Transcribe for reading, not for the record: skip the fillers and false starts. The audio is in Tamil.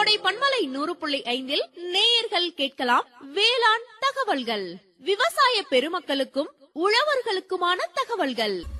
கோடை பண்பலை 100.5 நேயர்கள் கேட்கலாம் வேளாண் தகவல்கள். விவசாய பெருமக்களுக்கும் உழவர்களுக்குமான தகவல்கள்.